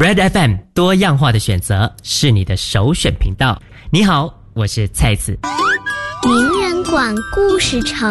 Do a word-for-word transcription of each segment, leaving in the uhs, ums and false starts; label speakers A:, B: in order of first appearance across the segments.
A: Red F M 多样化的选择是你的首选频道。你好，我是蔡子。
B: 名人馆故事城。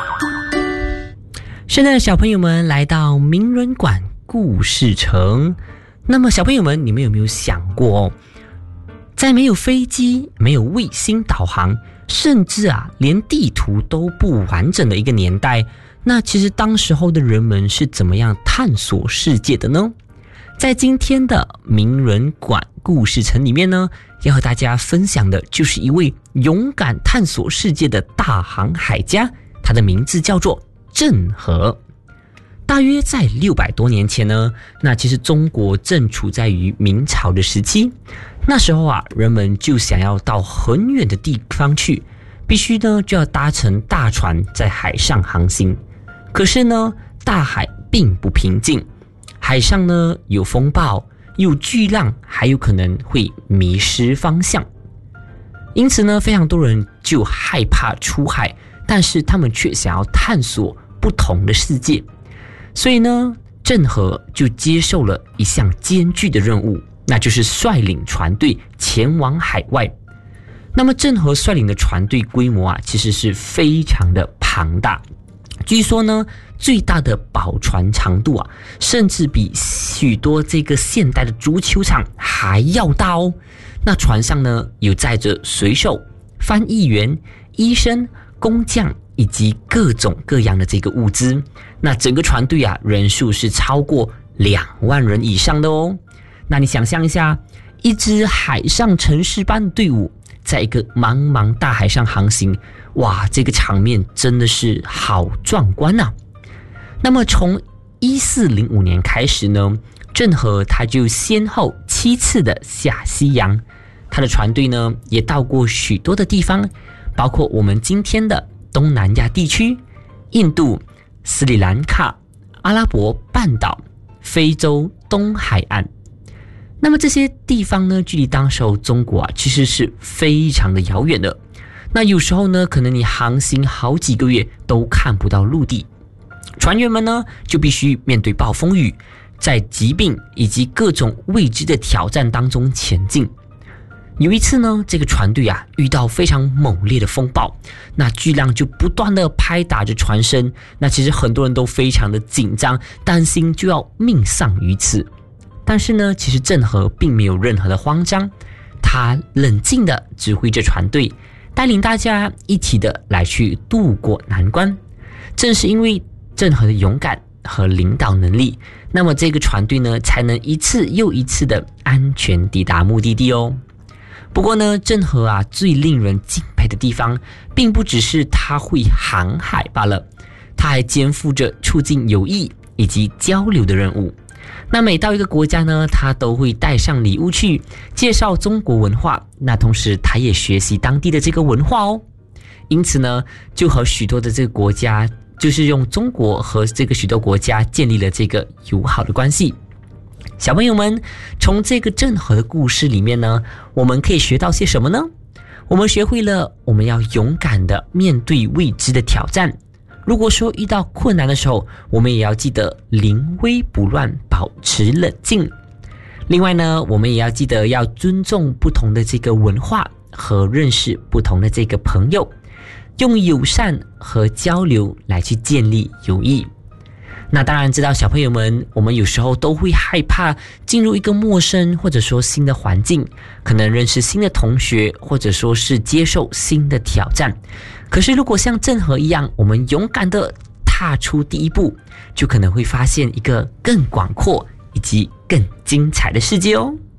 C: 是的，小朋友们来到名人馆故事城。那么小朋友们，你们有没有想过哦，在没有飞机、没有卫星导航，甚至啊连地图都不完整的一个年代，那其实当时候的人们是怎么样探索世界的呢？在今天的名人馆故事城里面呢，要和大家分享的就是一位勇敢探索世界的大航海家，他的名字叫做郑和。大约在六百多年前呢，那其实中国正处在于明朝的时期。那时候啊，人们就想要到很远的地方去，必须呢就要搭乘大船在海上航行。可是呢，大海并不平静，海上呢有风暴，有巨浪，还有可能会迷失方向。因此呢，非常多人就害怕出海，但是他们却想要探索不同的世界。所以呢，郑和就接受了一项艰巨的任务，那就是率领船队前往海外。那么郑和率领的船队规模啊，其实是非常的庞大。据说呢，最大的宝船长度啊，甚至比许多这个现代的足球场还要大哦。那船上呢，有载着水手、翻译员、医生、工匠以及各种各样的这个物资。那整个船队啊，人数是超过两万人以上的哦。那你想象一下，一支海上城市般的队伍，在一个茫茫大海上航行，哇，这个场面真的是好壮观啊！那么从一四零五年开始呢，郑和他就先后七次的下西洋，他的船队呢也到过许多的地方，包括我们今天的东南亚地区、印度、斯里兰卡、阿拉伯半岛、非洲东海岸。那么这些地方呢，距离当时候中国啊，其实是非常的遥远的。那有时候呢，可能你航行好几个月都看不到陆地。船员们呢，就必须面对暴风雨，在疾病以及各种未知的挑战当中前进。有一次呢，这个船队啊遇到非常猛烈的风暴，那巨浪就不断的拍打着船身，那其实很多人都非常的紧张，担心就要命丧于此。但是呢，其实郑和并没有任何的慌张，他冷静的指挥着船队，带领大家一起的来去渡过难关。正是因为郑和的勇敢和领导能力，那么这个船队呢，才能一次又一次的安全抵达目的地哦。不过呢，郑和啊，最令人敬佩的地方，并不只是他会航海罢了，他还肩负着促进友谊以及交流的任务。那每到一个国家呢，他都会带上礼物去介绍中国文化，那同时他也学习当地的这个文化哦。因此呢，就和许多的这个国家，就是用中国和这个许多国家建立了这个友好的关系。小朋友们，从这个郑和的故事里面呢，我们可以学到些什么呢？我们学会了我们要勇敢的面对未知的挑战。如果说遇到困难的时候，我们也要记得临危不乱，保持冷静。另外呢，我们也要记得要尊重不同的这个文化和认识不同的这个朋友，用友善和交流来去建立友谊。那当然知道小朋友们，我们有时候都会害怕进入一个陌生或者说新的环境，可能认识新的同学，或者说是接受新的挑战。可是如果像郑和一样，我们勇敢的踏出第一步，就可能会发现一个更广阔以及更精彩的世界哦。